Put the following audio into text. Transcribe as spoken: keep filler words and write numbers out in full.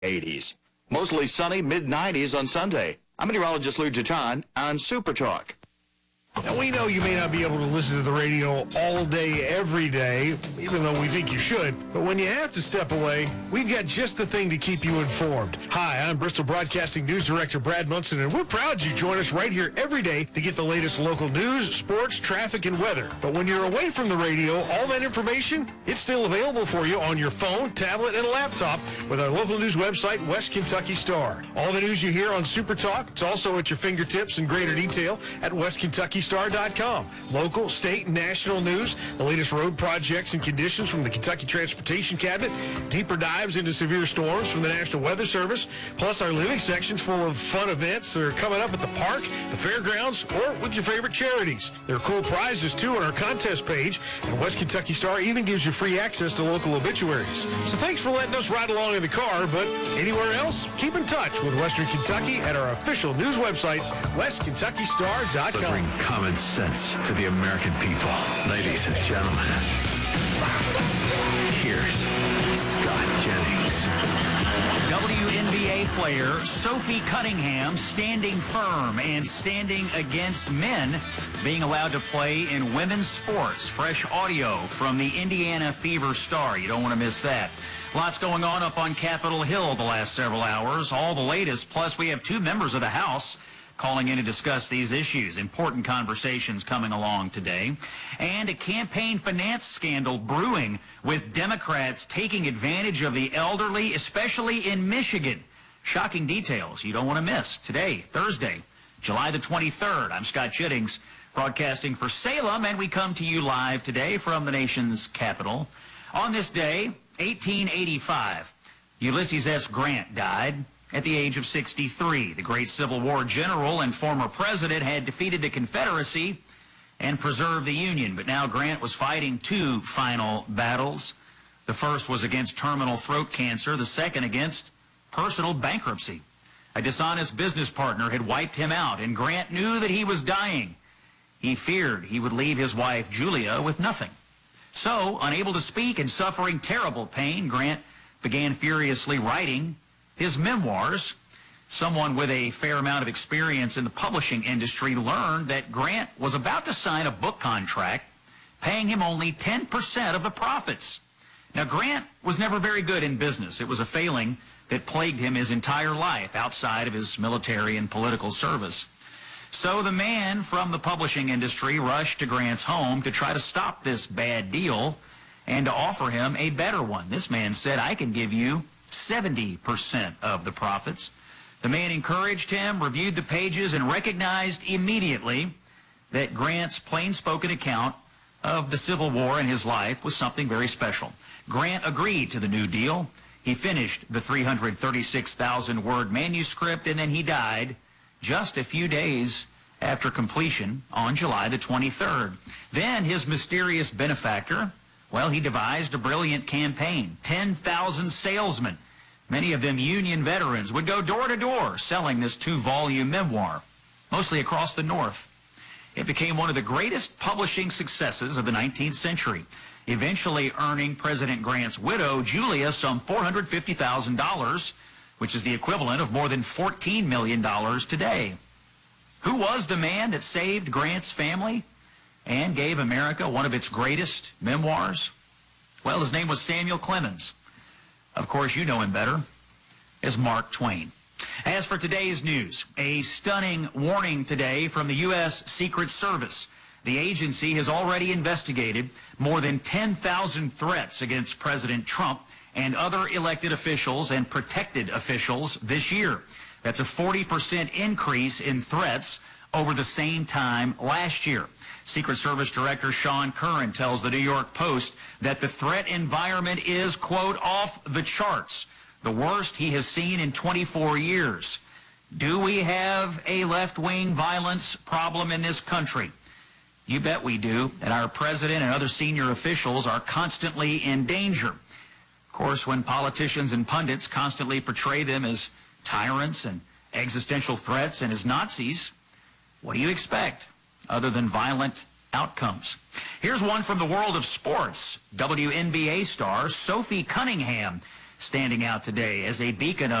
eighties. Mostly sunny, mid nineties on Sunday. I'm meteorologist Lou Jatan on Super Talk. Now, we know you may not be able to listen to the radio all day, every day, even though we think you should. But when you have to step away, we've got just the thing to keep you informed. Hi, I'm Bristol Broadcasting News Director Brad Munson, and we're proud you join us right here every day to get the latest local news, sports, traffic, and weather. But when you're away from the radio, all that information, it's still available for you on your phone, tablet, and laptop with our local news website, West Kentucky Star. All the news you hear on Super Talk, it's also at your fingertips in greater detail at west kentucky star dot com. Local, state, and national news, the latest road projects and conditions from the Kentucky Transportation Cabinet, deeper dives into severe storms from the National Weather Service, plus our living sections full of fun events that are coming up at the park, the fairgrounds, or with your favorite charities. There are cool prizes, too, on our contest page, and West Kentucky Star even gives you free access to local obituaries. So thanks for letting us ride along in the car, but anywhere else, keep in touch with Western Kentucky at our official news website, west kentucky star dot com. Common sense to the American people. Ladies and gentlemen, here's Scott Jennings. W N B A player Sophie Cunningham standing firm and standing against men being allowed to play in women's sports. Fresh audio from the Indiana Fever star. You don't want to miss that. Lots going on up on Capitol Hill the last several hours. All the latest. Plus, we have two members of the House calling in to discuss these issues. Important conversations coming along today. And a campaign finance scandal brewing with Democrats taking advantage of the elderly, especially in Michigan. Shocking details you don't want to miss. Today, Thursday, July the twenty-third. I'm Scott Jennings, broadcasting for Salem, and we come to you live today from the nation's capital. On this day, eighteen eighty-five, Ulysses S. Grant died at the age of sixty-three. The great Civil War general and former president had defeated the Confederacy and preserved the Union. But now Grant was fighting two final battles. The first was against terminal throat cancer. The second against personal bankruptcy. A dishonest business partner had wiped him out, and Grant knew that he was dying. He feared he would leave his wife, Julia, with nothing. So, unable to speak and suffering terrible pain, Grant began furiously writing his memoirs. Someone with a fair amount of experience in the publishing industry learned that Grant was about to sign a book contract paying him only ten percent of the profits. Now, Grant was never very good in business. It was a failing that plagued him his entire life outside of his military and political service. So the man from the publishing industry rushed to Grant's home to try to stop this bad deal and to offer him a better one. This man said, "I can give you seventy percent of the profits." The man encouraged him, reviewed the pages, and recognized immediately that Grant's plain-spoken account of the Civil War in his life was something very special. Grant agreed to the new deal. He finished the three hundred thirty-six thousand word manuscript, and then he died just a few days after completion on July the twenty-third. Then his mysterious benefactor, well, he devised a brilliant campaign. ten thousand salesmen, many of them Union veterans, would go door to door selling this two-volume memoir, mostly across the North. It became one of the greatest publishing successes of the nineteenth century, eventually earning President Grant's widow, Julia, some four hundred fifty thousand dollars, which is the equivalent of more than fourteen million dollars today. Who was the man that saved Grant's family and gave America one of its greatest memoirs? Well, his name was Samuel Clemens. Of course, you know him better as Mark Twain. As for today's news, a stunning warning today from the U S Secret Service. The agency has already investigated more than ten thousand threats against President Trump and other elected officials and protected officials this year. That's a forty percent increase in threats over the same time last year. Secret Service Director Sean Curran tells the New York Post that the threat environment is, quote, off the charts, the worst he has seen in twenty-four years. Do we have a left-wing violence problem in this country? You bet we do, and our president and other senior officials are constantly in danger. Of course, when politicians and pundits constantly portray them as tyrants and existential threats and as Nazis, what do you expect other than violent outcomes? Here's one from the world of sports. W N B A star Sophie Cunningham standing out today as a beacon of